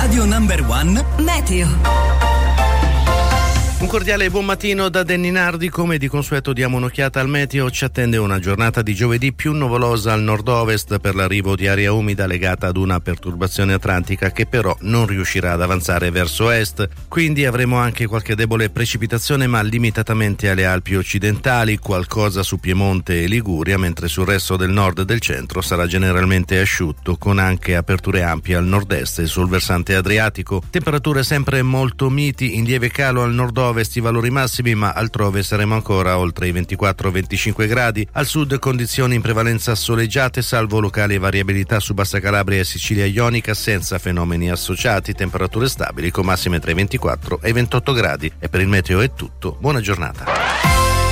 Radio Number One Meteo. Un cordiale buon mattino da Danny Nardi. Come di consueto diamo un'occhiata al meteo. Ci attende una giornata di giovedì più nuvolosa al nord-ovest per l'arrivo di aria umida legata ad una perturbazione atlantica che però non riuscirà ad avanzare verso est. Quindi avremo anche qualche debole precipitazione, ma limitatamente alle Alpi occidentali, qualcosa su Piemonte e Liguria, mentre sul resto del nord e del centro sarà generalmente asciutto, con anche aperture ampie al nord-est e sul versante adriatico. Temperature sempre molto miti, in lieve calo al nord-ovest i valori massimi, ma altrove saremo ancora oltre i 24-25 gradi. Al sud condizioni in prevalenza soleggiate, salvo locali variabilità su Bassa Calabria e Sicilia ionica, senza fenomeni associati, temperature stabili con massime tra i 24 e i 28 gradi. E per il meteo è tutto, buona giornata.